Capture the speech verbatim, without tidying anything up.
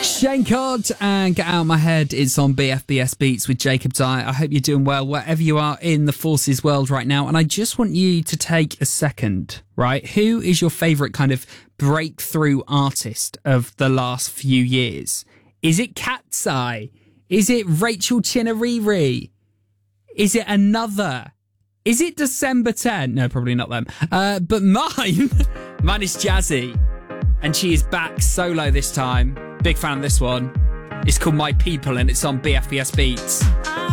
Shane Codd and Get Out of My Head. It's on B F B S Beats with Jacob Dye. I hope you're doing well wherever you are in the Forces world right now. And I just want you to take a second, right? Who is your favourite kind of breakthrough artist of the last few years? Is it Cat's Eye? Is it Rachel Chinariri? Is it Another? Is it December tenth? No, probably not them. Uh, but mine, mine is Jazzy. And she is back solo this time. Big fan of this one. It's called My People and it's on B F B S Beats.